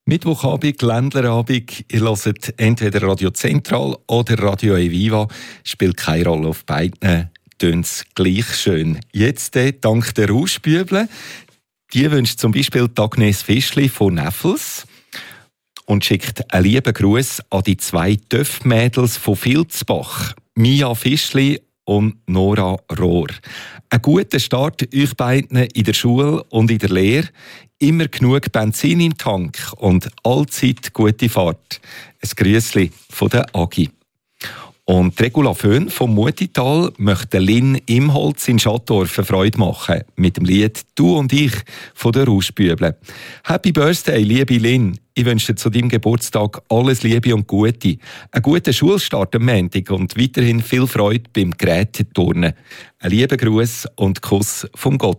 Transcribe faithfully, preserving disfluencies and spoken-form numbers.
Mittwochabend, Ländlerabend, ihr hört entweder Radio Zentral oder Radio Eviva, spielt keine Rolle, auf beiden tönt es gleich schön. Jetzt äh, dank der Rauschbüble, die wünscht zum Beispiel Agnes Fischli von Neffels und schickt einen lieben Gruß an die zwei Töff-Mädels von Vilsbach, Mia Fischli und Nora Rohr. Einen guten Start euch beiden in der Schule und in der Lehre. Immer genug Benzin im Tank und allzeit gute Fahrt. Ein Grüßli von der Agi. Und Regula Föhn vom Mutital möchte Lynn Imholz in Schattdorf eine Freude machen mit dem Lied «Du und ich» von der Rauschbüble. Happy Birthday, liebe Lynn. Ich wünsche dir zu deinem Geburtstag alles Liebe und Gute. Einen guten Schulstart am Montag und weiterhin viel Freude beim Geräteturnen. Ein lieber Gruß und Kuss vom Gott.